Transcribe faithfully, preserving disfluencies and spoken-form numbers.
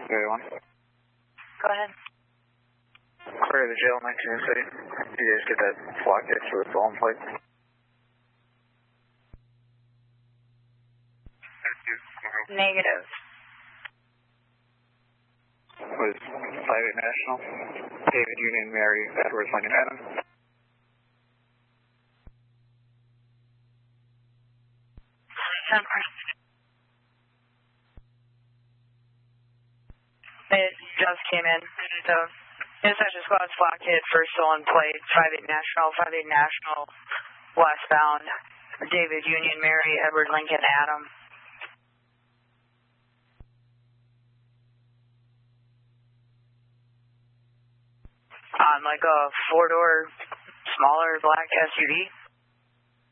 Good one. Go ahead. Clear the jail, nineteen City. Did you guys get that flock hit for the stolen plate? Negative. Was five eight National, David Union, Mary, Edwards, Lincoln, Adam. It just came in. So, intersection squad's flock hit for stolen plate, five eight National, five eight National, westbound, David Union, Mary, Edward, Lincoln, Adam. On like a four-door, smaller black S U V.